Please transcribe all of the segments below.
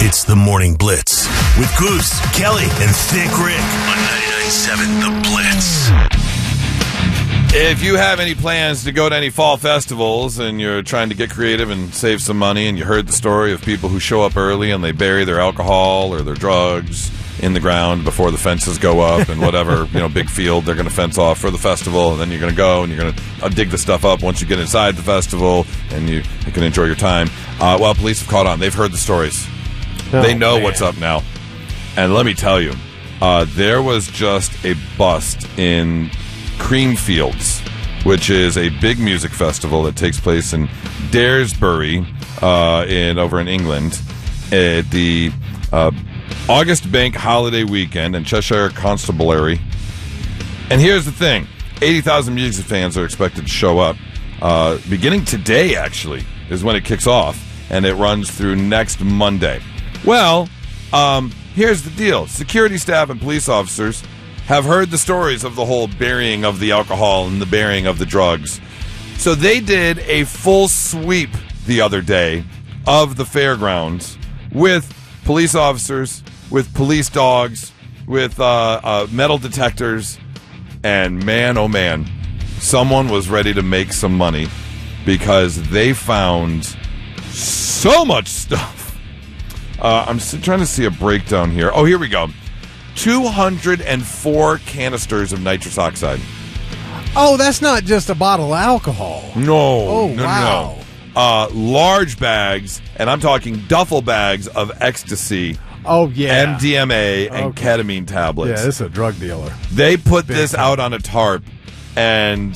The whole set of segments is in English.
It's the Morning Blitz with Goose, Kelly, and Thick Rick on 99.7 The Blitz. If you have any plans to go to any fall festivals and you're trying to get creative and save some money, and you heard the story of people who show up early and they bury their alcohol or their drugs in the ground before the fences go up and whatever, big field they're going to fence off for the festival, and then you're going to go and you're going to dig the stuff up once you get inside the festival and you can enjoy your time. Well, police have caught on. They've heard the stories. They know what's up now. And let me tell you, there was just a bust in Creamfields, which is a big music festival that takes place in Daresbury over in England at the August Bank holiday weekend in Cheshire Constabulary. And here's the thing. 80,000 music fans are expected to show up. Beginning today, actually, is when it kicks off, and it runs through next Monday. Well, here's the deal. Security staff and police officers have heard the stories of the whole burying of the alcohol and the burying of the drugs. So they did a full sweep the other day of the fairgrounds with police officers, with police dogs, with metal detectors, and man, oh man, someone was ready to make some money because they found so much stuff. I'm trying to see a breakdown here. Oh, here we go. 204 canisters of nitrous oxide. Oh, that's not just a bottle of alcohol. No. Oh, no, wow. No. Large bags, and I'm talking duffel bags of ecstasy. Oh, yeah. MDMA and ketamine tablets. Yeah, this is a drug dealer. They put this out on a tarp, and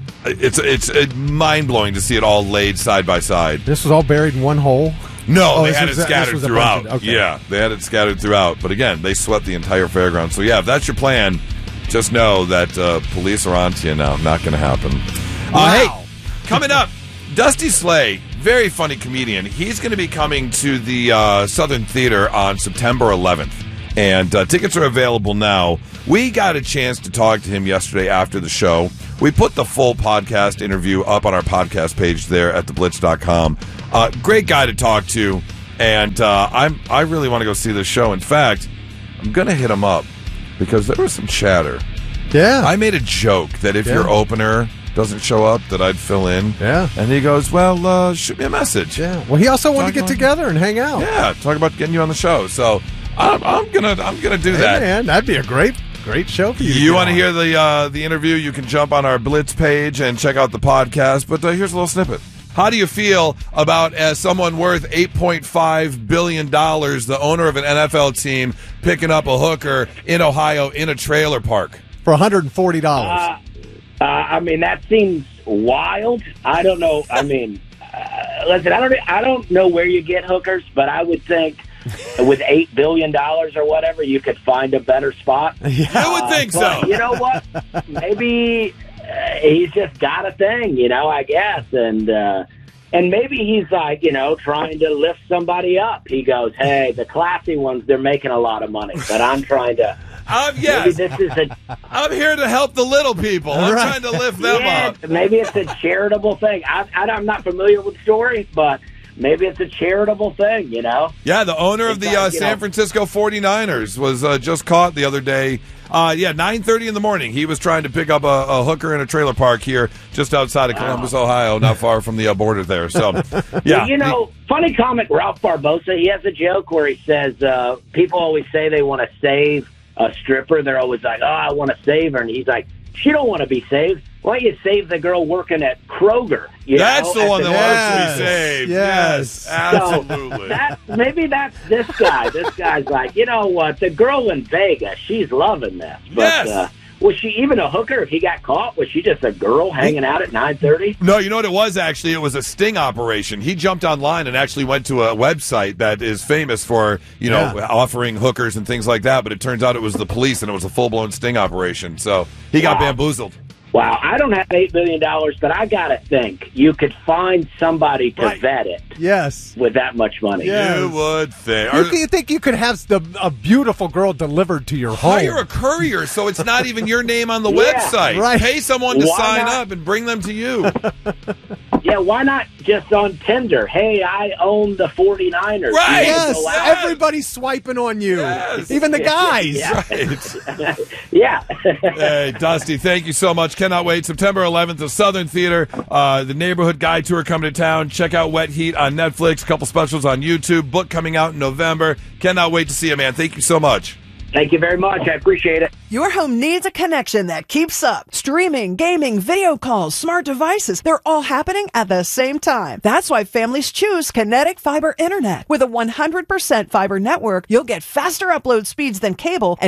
it's mind-blowing to see it all laid side by side. This was all buried in one hole? No, they had it scattered throughout. Okay. Yeah, they had it scattered throughout. But again, they swept the entire fairground. So yeah, if that's your plan, just know that police are on to you now. Not going to happen. Wow. Hey, coming up, Dusty Slay, very funny comedian. He's going to be coming to the Southern Theater on September 11th. And tickets are available now. We got a chance to talk to him yesterday after the show. We put the full podcast interview up on our podcast page there at theblitz.com. Great guy to talk to, and I really want to go see this show. In fact, I'm going to hit him up because there was some chatter. Yeah. I made a joke that if your opener doesn't show up, that I'd fill in. Yeah. And he goes, well, shoot me a message. Yeah. Well, he also wanted to get together and hang out. Yeah, talk about getting you on the show. So I'm gonna do that. Man, that'd be a great show for you. You want to hear the interview? You can jump on our Blitz page and check out the podcast. But here's a little snippet. How do you feel about, as someone worth $8.5 billion, the owner of an NFL team, picking up a hooker in Ohio in a trailer park? For $140. I mean, that seems wild. I don't know. I mean, listen, I don't know where you get hookers, but I would think with $8 billion or whatever, you could find a better spot. Yeah. I would think so. You know what? Maybe he's just got a thing, I guess. And maybe he's like, trying to lift somebody up. He goes, hey, the classy ones, they're making a lot of money, but I'm trying to. Yes. Maybe this is I'm here to help the little people. I'm trying to lift them up. Maybe it's a charitable thing. I'm not familiar with the story, but maybe it's a charitable thing, Yeah, the owner of the San Francisco 49ers was just caught the other day. 9:30 in the morning. He was trying to pick up a hooker in a trailer park here just outside of Columbus, Ohio, not far from the border there. So, yeah. Funny comic Ralph Barbosa, he has a joke where he says people always say they want to save a stripper. They're always like, oh, I want to save her. And he's like, she don't want to be saved. Why don't you save the girl working at Kroger? That's the one that wants to be saved. Yes. Absolutely. So maybe that's this guy. This guy's like, you know what? The girl in Vegas, she's loving this. But, was she even a hooker if he got caught? Was she just a girl hanging out at 9:30? No, you know what it was, actually? It was a sting operation. He jumped online and actually went to a website that is famous for, offering hookers and things like that, but it turns out it was the police and it was a full-blown sting operation. So he got bamboozled. Wow, I don't have $8 billion, but I got to think you could find somebody to vet it. Yes. With that much money. Yes. You would think. You think you could have a beautiful girl delivered to your home. Hire a courier so it's not even your name on the website. Right. Pay someone to sign up and bring them to you. Yeah, why not just on Tinder? Hey, I own the 49ers. Right. Yes, Go out. everybody's swiping on you. Yes. Even the guys. Yeah. Right. Yeah. Hey, Dusty, thank you so much. Cannot wait. September 11th, the Southern Theater, the Neighborhood Guy Tour coming to town. Check out Wet Heat on Netflix, a couple specials on YouTube, book coming out in November. Cannot wait to see you, man. Thank you so much. Thank you very much. I appreciate it. Your home needs a connection that keeps up. Streaming, gaming, video calls, smart devices, they're all happening at the same time. That's why families choose Kinetic Fiber Internet. With a 100% fiber network, you'll get faster upload speeds than cable and